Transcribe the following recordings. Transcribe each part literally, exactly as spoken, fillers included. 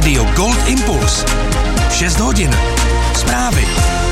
Rádio Gold Impuls. šest hodin. Zprávy.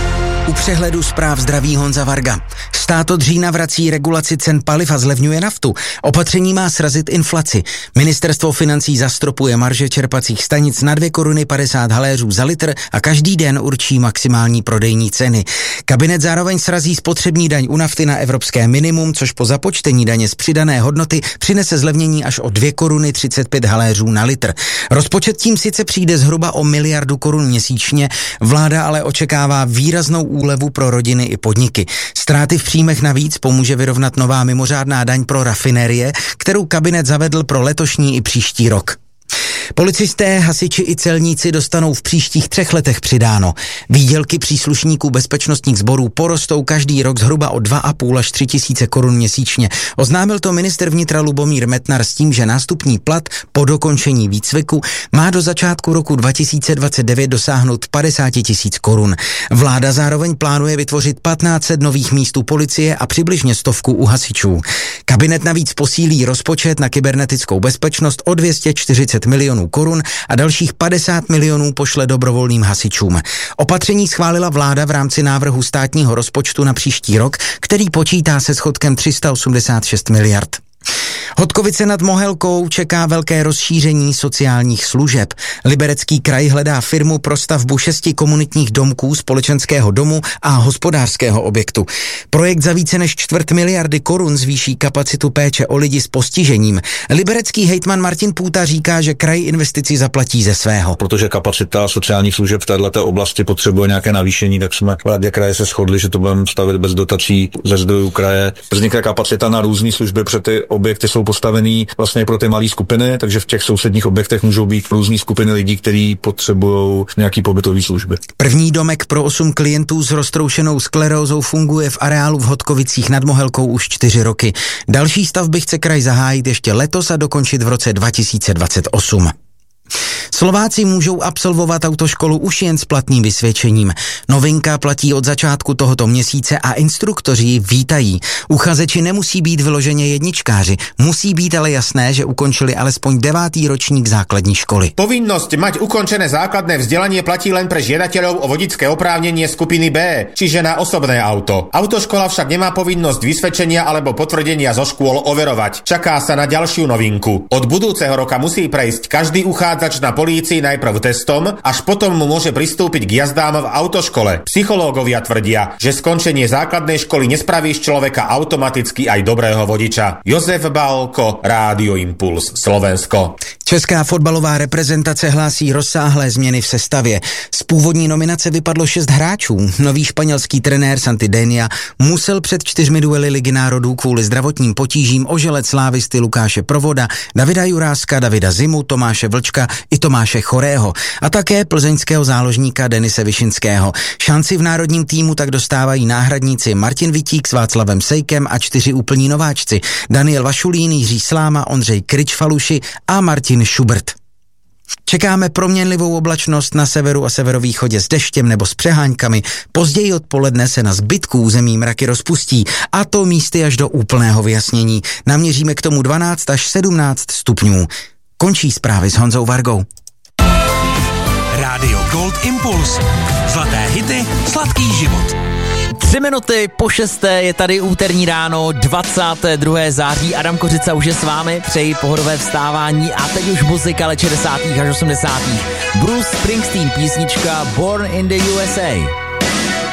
U přehledu zpráv zdraví Honza Varga. Stát od října vrací regulaci cen paliv a zlevňuje naftu. Opatření má srazit inflaci. Ministerstvo financí zastropuje marže čerpacích stanic na dvě koruny padesát haléřů za litr a každý den určí maximální prodejní ceny. Kabinet zároveň srazí spotřební daň u nafty na evropské minimum, což po započtení daně z přidané hodnoty přinese zlevnění až o dvě koruny třicet pět haléřů na litr. Rozpočet tím sice přijde zhruba o miliardu korun měsíčně, vláda ale očekává výraznou úlevu pro rodiny i podniky. Ztráty v příjmech navíc pomůže vyrovnat nová mimořádná daň pro rafinérie, kterou kabinet zavedl pro letošní i příští rok. Policisté, hasiči i celníci dostanou v příštích třech letech přidáno. Výdělky příslušníků bezpečnostních sborů porostou každý rok zhruba o dva a půl až tři tisíce korun měsíčně. Oznámil to ministr vnitra Lubomír Metnar s tím, že nástupní plat po dokončení výcviku má do začátku roku dva tisíce dvacet devět dosáhnout padesát tisíc korun. Vláda zároveň plánuje vytvořit patnáct set nových míst u policie a přibližně stovku u hasičů. Kabinet navíc posílí rozpočet na kybernetickou bezpečnost o dvě stě čtyřicet milionů korun a dalších padesát milionů pošle dobrovolným hasičům. Opatření schválila vláda v rámci návrhu státního rozpočtu na příští rok, který počítá se schodkem tři sta osmdesát šest miliard. Hodkovice nad Mohelkou čeká velké rozšíření sociálních služeb. Liberecký kraj hledá firmu pro stavbu šesti komunitních domků, společenského domu a hospodářského objektu. Projekt za více než čtvrt miliardy korun zvýší kapacitu péče o lidi s postižením. Liberecký hejtman Martin Půta říká, že kraj investici zaplatí ze svého. Protože kapacita sociálních služeb v této oblasti potřebuje nějaké navýšení, tak jsme v vládě kraje se shodli, že to budeme stavit bez dotací ze zdrojů kraje. Vznikne kapacita na různé služby, protože ty objekty jsou postavený vlastně pro ty malé skupiny, takže v těch sousedních objektech můžou být různé skupiny lidí, kteří potřebují nějaký pobytové služby. První domek pro osm klientů s roztroušenou sklerózou funguje v areálu v Hodkovicích nad Mohelkou už čtyři roky. Další stavby chce kraj zahájit ještě letos a dokončit v roce dva tisíce dvacet osm. Slováci můžou absolvovat autoškolu už jen s platným vysvědčením. Novinka platí od začátku tohoto měsíce a instruktoři ji vítají. Uchazeči nemusí být vyloženě jedničkáři, musí být ale jasné, že ukončili alespoň devátý ročník základní školy. Povinnosť mať ukončené základné vzdelanie platí len pre žiadateľov o vodičské oprávnenie skupiny B, čiže na osobné auto. Autoškola však nemá povinnosť vysvedčenia alebo potvrdenia zo škôl overovať. Čaká sa na ďalšiu novinku. Od budúceho roka musí prejsť každý uchádzač na polícii najprv testom, až potom mu môže pristúpiť k jazdám v autoškole. Psychológovia tvrdia, že skončenie základnej školy nespraví z človeka automaticky aj dobrého vodiča. Jozef Bálko, Rádio Impuls, Slovensko. Česká fotbalová reprezentace hlásí rozsáhlé změny v sestavě. Z původní nominace vypadlo šest hráčů. Nový španělský trenér Santi Denia musel před čtyřmi duely Ligy národů kvůli zdravotním potížím oželet slávisty Lukáše Provoda, Davida Juráska, Davida Zimu, Tomáše Vlčka i Tomáše Chorého a také plzeňského záložníka Denise Višinského. Šanci v národním týmu tak dostávají náhradníci Martin Vitík s Václavem Sejkem a čtyři úplní nováčci Daniel Vašulín, Jiří Sláma, Ondřej Kryč-Faluši a Martin Schubert. Čekáme proměnlivou oblačnost na severu a severovýchodě s deštěm nebo s přeháňkami. Později odpoledne se na zbytku území mraky rozpustí, a to místy až do úplného vyjasnění. Naměříme k tomu dvanáct až sedmnáct stupňů. Končí zprávy s Honzou Vargou. Rádio Gold Impuls. Zlaté hity, sladký život. Tři minuty po šesté je tady úterní ráno, dvacátého druhého září. Adam Kořica už je s vámi, přeji pohodové vstávání a teď už muzika let šedesátých až osmdesátých. Bruce Springsteen, písnička Born in the U S A.